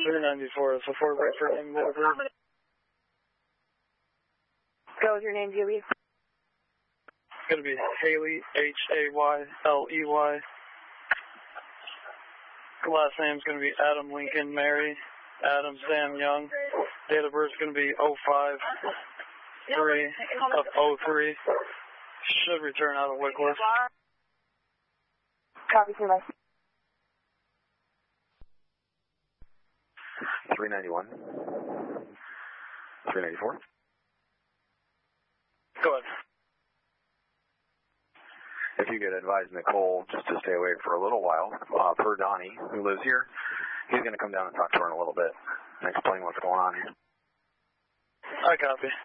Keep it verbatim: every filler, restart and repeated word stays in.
three ninety-four, so four right for name over. Go with your name, D O B. It's going to be Haley, H A Y L E Y. The last name's going to be Adam Lincoln Mary, Adam Sam Young. Date of birth is going to be oh five three of oh three. Should return out of Wickliffe. Copy, see you. three ninety-one. three ninety-four. Go ahead. If you could advise Nicole just to stay away for a little while, uh, per Donnie, who lives here, he's going to come down and talk to her in a little bit and explain what's going on here. I copy.